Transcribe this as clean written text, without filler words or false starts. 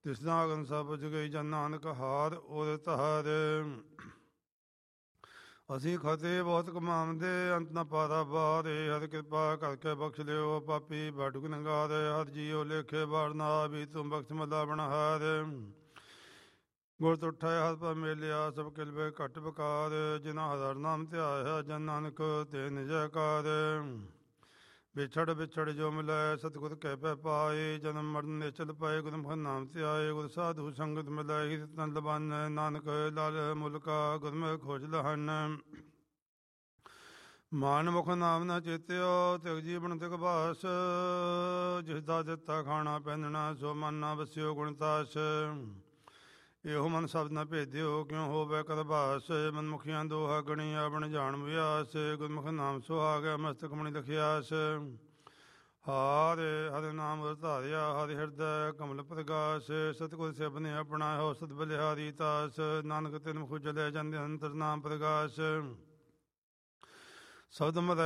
ਤਿਸਨਾ ਅਗਨ ਸਭ ਜਗਈ ਜਨ ਨਾਨਕ ਹਾਰ ਉਰ ਧਾਰ। ਅਸੀਂ ਖਤੇ ਬਹੁਤ ਕਮਾਉਂਦੇ ਅੰਤ ਨਾ ਪਾਰਾ ਬਾਰੇ, ਹਰ ਕਿਰਪਾ ਕਰਕੇ ਬਖਸ਼ ਲਿਓ ਪਾਪੀ ਬਾਡੂ ਨੰਗਾਰੇ। ਹਰ ਜੀਓ ਲੇਖੇ ਬਾਰਨਾ ਵੀ ਤੂੰ ਬਖਸ਼ ਮਦਾ ਬਣਹਾਰ। ਗੁਰ ਤੁਠੈ ਹਰ ਪਰ ਮੇਲਿਆ ਸਭ ਕਿਲਵੇ ਘਟ ਬਕਾਰ, ਜਿਨਾ ਹਰ ਨਾਮ ਧਿਆਇਆ ਜਨ ਨਾਨਕ ਤੇ ਨਿਜੈਕਾਰ। ਵਿਛੜ ਵਿਛੜ ਜੋ ਮਿਲੈ ਸਤਿਗੁਰ ਕੈ ਪੈ ਪਾਏ, ਜਨਮ ਮਰਨ ਨਿਚਲ ਪਏ ਗੁਰਮੁਖ ਨਾਮ ਧਿਆਏ। ਗੁਰ ਸਾਧੂ ਸੰਗਤ ਮਿਲੈ ਹਿਤ ਤਨ ਲਵਨ, ਨਾਨਕ ਲਾਲ ਮੁਲਕਾ ਗੁਰਮੁਖ ਖੋਜ ਲਹਨ। ਮਾਨ ਮੁਖ ਨਾਮ ਨਾ ਚੇਤਿਓ ਤਿਗ ਜੀਵਨ ਤਿਗ ਬਾਸ, ਜਿਸ ਦਾ ਦਿੱਤਾ ਖਾਣਾ ਪਹਿਨਣਾ ਸੋ ਮਨ ਨਾ ਵਸਿਓ ਗੁਣਤਾਸ। ਇਹੋ ਮਨ ਸ਼ਬਦ ਨਾ ਭੇਦਿਓ ਕਿਉ ਹੋਵੇ ਕਰਬਾਸ, ਮਨਮੁਖੀਆਂ ਦੋਹਾ ਗਣੀ ਆਪਣ ਜਾਣ ਵਿਆਸ। ਗੁਰਮੁਖ ਨਾਮ ਸੁਹਾਗੈ ਮਸਤਕ ਮਣਿ ਲਖਿਆਸ, ਹਾਰੇ ਹਰਿ ਨਾਮ ਧਾਰਿਆ ਹਰਿ ਹਿਰਦੈ ਕਮਲ ਪ੍ਰਗਾਸ। ਸਤਿਗੁਰ ਸਿਵ ਨੇ ਆਪਣਾ ਹੋ ਸਤ ਬਲਿਹਾਰੀ ਤਾਸ, ਨਾਨਕ ਤਿਨ ਮੁਖ ਜਲੇ ਜਾਂਦੇ ਅੰਤਰ ਨਾਮ ਪ੍ਰਗਾਸ। ਸ਼ਬਦ ਮਦ